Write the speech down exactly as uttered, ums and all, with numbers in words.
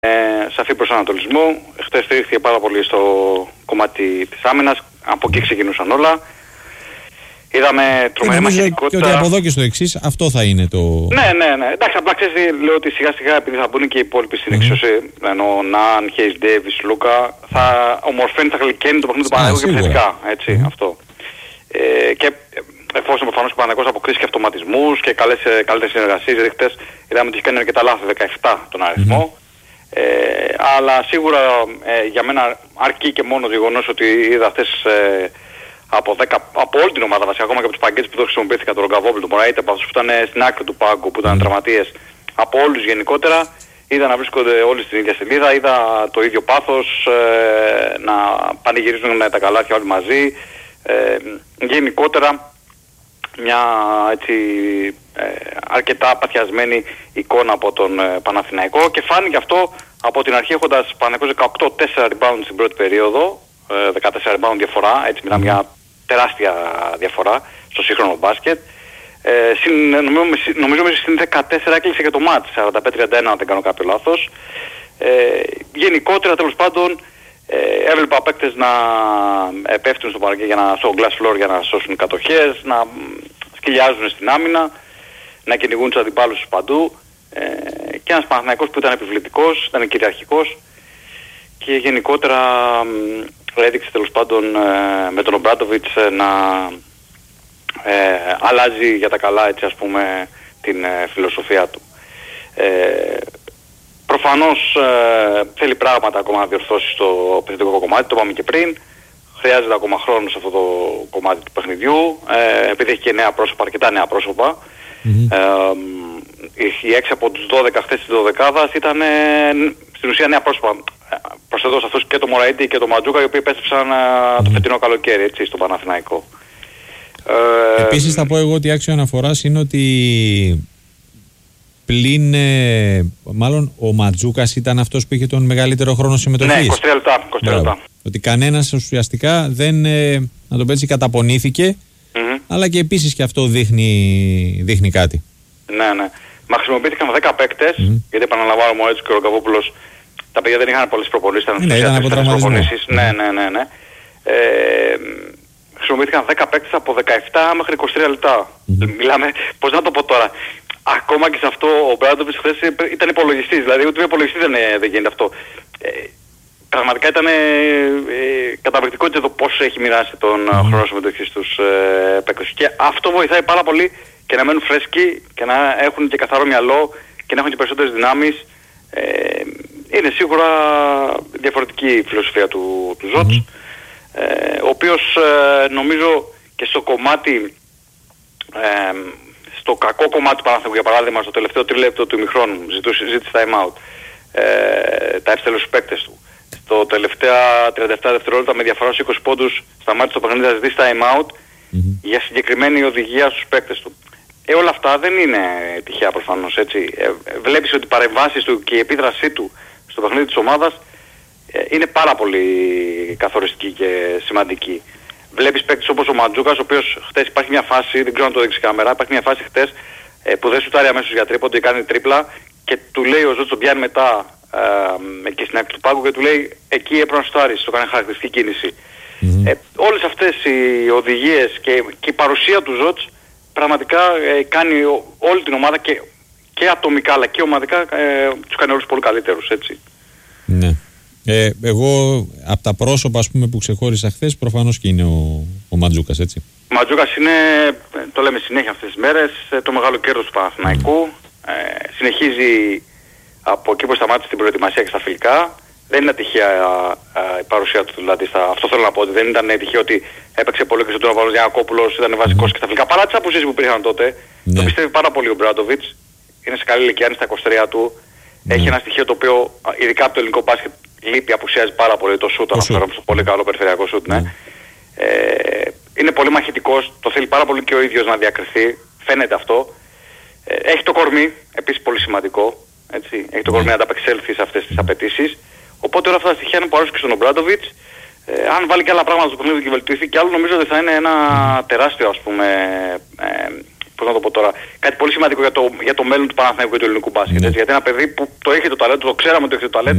ε, σαφή προσανατολισμό. Χτες στηρίχθηκε πάρα πολύ στο κομμάτι της άμυνας. Από εκεί ξεκινούσαν όλα. Είδαμε τρομερή μαχητικότητα. Και ότι από εδώ και στο εξής αυτό θα είναι το... Ναι, ναι, ναι. Εντάξει, απλά ξέρεις, λέω ότι σιγά σιγά επειδή θα μπουν και οι υπόλοιποι στην εξώση, ενώ Ναν, Χέις Ντέιβις, Λούκα, θα ομορφαίνει, θα γλυκαίνει το παιχνίδι του Παναθηναϊκού και επιθετικά. Έτσι, mm-hmm. αυτό. Ε, και εφόσον προφανώς ο Παναθηναϊκός αποκρίσει και αυτοματισμούς και καλές, καλύτερες συνεργασίες, γιατί χτες είδαμε ότι έχει κάνει αρκετά λάθη, δεκαεπτά τον αριθμό. Mm-hmm. Ε, αλλά σίγουρα ε, για μένα αρκεί και μόνο το γεγονός ότι είδα αυτές ε, από, δέκα, από όλη την ομάδα βασικά, ακόμα και από τους παγκέτες που το χρησιμοποιήθηκαν, τον Ρογκαβόπουλο, τον Μωραΐτα, από αυτούς που ήταν στην άκρη του πάγκου, που ήταν mm. τραυματίες, από όλους γενικότερα, είδα να βρίσκονται όλοι στην ίδια σελίδα, είδα το ίδιο πάθος, ε, να πανηγυρίζουν τα καλάθια όλοι μαζί, ε, γενικότερα μια έτσι ε, αρκετά παθιασμένη εικόνα από τον ε, Παναθηναϊκό και φάνηκε αυτό από την αρχή έχοντας Παναθηναϊκός δεκαοκτώ τέσσερα rebound στην πρώτη περίοδο, ε, δεκατέσσερα rebound διαφορά, έτσι μιλάμε για τεράστια διαφορά στο σύγχρονο μπάσκετ. Ε, συν, νομίζω, νομίζω μέσα στην δεκατέσσερα έκλεισε και το μάτς, σαράντα πέντε τριάντα ένα αν δεν κάνω κάποιο λάθος. Ε, γενικότερα τέλος πάντων ε, έβλεπα παίκτες να ε, πέφτουν στο παρακέ για να, στο glass floor για να σώσουν κατοχές, να σκυλιάζουν στην άμυνα, να κυνηγούν τους αντιπάλους τους παντού. Ε, και ένας Παναθηναϊκός που ήταν επιβλητικός, ήταν κυριαρχικός και γενικότερα ε, έδειξε τέλος πάντων ε, με τον Ομπράντοβιτς ε, να ε, αλλάζει για τα καλά, έτσι ας πούμε, την ε, φιλοσοφία του. Ε, προφανώς ε, θέλει πράγματα ακόμα να διορθώσει στο παιχνιδικό κομμάτι, το είπαμε και πριν. Χρειάζεται ακόμα χρόνο σε αυτό το κομμάτι του παιχνιδιού, ε, επειδή έχει και νέα πρόσωπα, αρκετά νέα πρόσωπα. Mm-hmm. Ε, οι έξι από τους δώδεκα χθες της δωδεκάδας ήταν ε, στην ουσία νέα πρόσωπα. Προσθέτω σε αυτούς και το Μωραΐτη και το Μαντζούκα, οι οποίοι επέστρεψαν mm-hmm. το φετινό καλοκαίρι, έτσι, στον Παναθηναϊκό. Ε, Επίσης θα πω εγώ ότι άξιο αναφοράς είναι ότι πλην, ε, μάλλον ο Ματζούκας ήταν αυτός που είχε τον μεγαλύτερο χρόνο συμμετοχής. Ναι, είκοσι τρία λεπτά. είκοσι τρία λεπτά. Ότι κανένας ουσιαστικά δεν, ε, να το πω έτσι, καταπονήθηκε, mm-hmm. αλλά και επίσης και αυτό δείχνει, δείχνει κάτι. Ναι, ναι. Μα χρησιμοποιήθηκαν δέκα παίκτες, mm-hmm. γιατί επαναλαμβάνω ο έτσι και ο Ρογκαβόπουλος, τα παιδιά δεν είχαν πολλές προπονήσεις, ήταν ναι, ήταν από προπονήσεις. Mm-hmm. Ναι, ναι, ναι, ναι. Ε, χρησιμοποιήθηκαν δέκα παίκτες από δεκαεπτά μέχρι είκοσι τρία λεπτά. Mm-hmm. Μιλάμε, πώς να το πω τώρα. Ακόμα και σε αυτό ο Μπράντοβιτς χθες ήταν υπολογιστής, δηλαδή ούτε υπολογιστής δεν, δεν γίνεται αυτό. Ε, πραγματικά ήταν ε, ε, καταπληκτικό και το πώς έχει μοιράσει τον mm-hmm. χρόνο συμμετοχής στους ε, παίκτες. Και αυτό βοηθάει πάρα πολύ και να μένουν φρέσκοι και να έχουν και καθαρό μυαλό και να έχουν και περισσότερες δυνάμεις. Ε, είναι σίγουρα διαφορετική η φιλοσοφία του, του Ζότς, mm-hmm. ε, ο οποίος ε, νομίζω και στο κομμάτι ε, στο κακό κομμάτι του Παναθηναϊκού, για παράδειγμα, στο τελευταίο τρίλεπτο του ημιχρόνου, ζήτησε time out, ε, τα έστελε στους παίκτες του. Στο τελευταία τριάντα επτά δευτερόλεπτα με διαφορά στους είκοσι πόντους σταμάτησε το παιχνίδι να ζητήσει time out mm-hmm. για συγκεκριμένη οδηγία στους παίκτες του. Ε, όλα αυτά δεν είναι τυχαία προφανώς, έτσι. Ε, βλέπεις ότι οι παρεμβάσεις του και η επίδρασή του στο παιχνίδι της ομάδας ε, είναι πάρα πολύ καθοριστική και σημαντική. Βλέπεις παίκτης όπως ο Μαντζούκας, ο οποίος χτες υπάρχει μια φάση, δεν ξέρω αν το δείξει κάμερα, υπάρχει μια φάση χτες ε, που δεν σουτάρει αμέσως για τρίποντο και κάνει τρίπλα και του λέει ο Ζώτς, τον πιάνει μετά ε, εκεί στην άκρη του πάγκου και του λέει εκεί έπρεπε να σουτάρεις, το κάνει χαρακτηριστική κίνηση. Mm-hmm. Ε, όλες αυτές οι οδηγίες και, και η παρουσία του Ζώτς πραγματικά ε, κάνει ο, όλη την ομάδα και, και ατομικά αλλά και ομαδικά ε, τους κάνει όλους πολύ καλύτερους, έτσι. Ναι. Ε, εγώ από τα πρόσωπα, ας πούμε, που ξεχώρισα χθες, προφανώς και είναι ο, ο Μαντζούκας, έτσι. Ο Μαντζούκας είναι, το λέμε συνέχεια αυτές τις μέρες, το μεγάλο κέρδος του Παναθηναϊκού. Mm. Ε, συνεχίζει από εκεί που σταμάτησε την προετοιμασία και στα φιλικά. Δεν είναι τυχαία η παρουσία του, δηλαδή, στα, αυτό θέλω να πω, ότι δεν ήταν τυχαίο ότι έπαιξε πολύ και στον Τραβαλός Γιαννακόπουλος, ήταν βασικός mm. και στα φιλικά. Παρά τις απουσίες που υπήρχαν τότε, mm. το πιστεύει πάρα πολύ ο Μπράντοβιτς. Είναι σε καλή ηλικία, είναι στα είκοσι τρία του. Mm. Έχει ένα στοιχείο το οποίο, ειδικά από το ελληνικό μπάσκετ, λείπει, απουσιάζει πάρα πολύ το σούτ, αναφέρομαι στο πολύ καλό περιφερειακό σούτ, ναι. Mm. Ε, είναι πολύ μαχητικός, το θέλει πάρα πολύ και ο ίδιος να διακριθεί, φαίνεται αυτό. Ε, έχει το κορμί, επίσης πολύ σημαντικό, έτσι. Έχει το mm. κορμί να ανταπεξέλθει σε αυτές τις απαιτήσεις. Οπότε όλα αυτά τα στοιχεία είναι που αρέσουν και στον Ομπράντοβιτς. Ε, αν βάλει και άλλα πράγματα στο παιχνίδι και βελτιωθεί κι άλλο, νομίζω ότι θα είναι ένα τεράστιο, ας πούμε, ε, πώς να το πω τώρα, κάτι πολύ σημαντικό για το, για το μέλλον του Παναθηναϊκού και του ελληνικού μπάσκετ. Ναι. Γιατί ένα παιδί που το έχει το ταλέντο, το ξέραμε ότι έχει το ταλέντο,